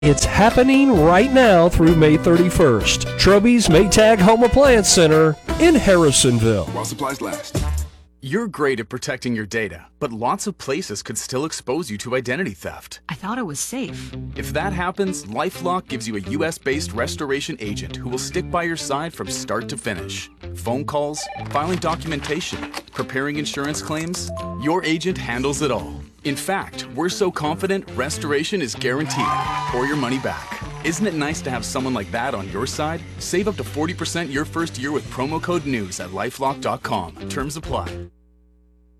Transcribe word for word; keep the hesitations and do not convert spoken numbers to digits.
It's happening right now through May thirty-first. Troby's Maytag Home Appliance Center in Harrisonville. While supplies last. You're great at protecting your data, but lots of places could still expose you to identity theft. I thought it was safe. If that happens, LifeLock gives you a U S based restoration agent who will stick by your side from start to finish. Phone calls, filing documentation, preparing insurance claims, your agent handles it all. In fact, we're so confident restoration is guaranteed or your money back. Isn't it nice to have someone like that on your side? Save up to forty percent your first year with promo code NEWS at lifelock dot com. Terms apply.